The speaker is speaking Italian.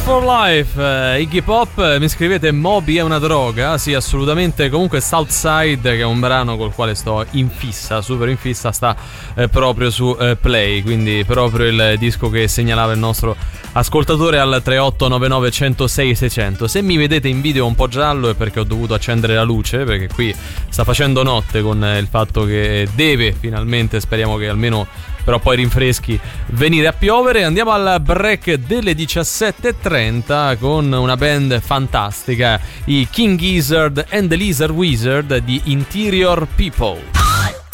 for Life, Iggy Pop. Mi scrivete Moby è una droga? Sì, assolutamente. Comunque Southside, che è un brano col quale sto in fissa, super in fissa, sta proprio su Play, quindi proprio il disco che segnalava il nostro ascoltatore al 3899 106 600. Se mi vedete in video un po' giallo è perché ho dovuto accendere la luce, perché qui sta facendo notte, con il fatto che deve finalmente, speriamo che almeno però poi rinfreschi, venire a piovere. Andiamo al break delle 17.30 con una band fantastica, i King Gizzard and the Lizard Wizard di Interior People.